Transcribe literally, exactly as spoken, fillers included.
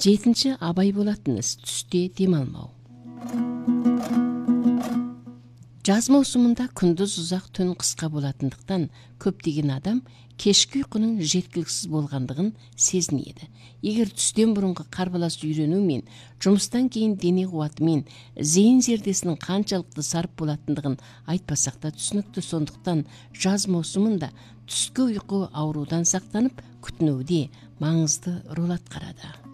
жетінші абай болатыныз түсте демалмау. Жаз маусымында күндіз ұзақ, түн қысқа болатындықтан көптеген адам кешкі ұйқының жеткіліксіз болғандығын сезінеді. Егер түстен бұрынғы қарбалас үйрену мен жұмыстан кейін дене қуаты мен зейін зердесінің қаншалықты сарп болатындығын айтпасақ та түсінікті. Сондықтан жаз маусымында түскі ұйқы аурудан сақтанып күтінуде маңызды рөл атқарады.